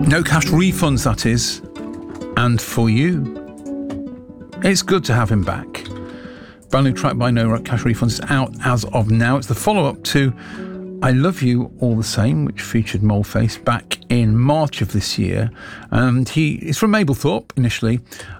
No cash refunds, that is. And for you, it's good to have him back. Brand new track by No Cash Refunds is out as of now. It's the follow-up to I Love You All the Same, which featured Moleface back in March of this year. And he is from Mablethorpe initially,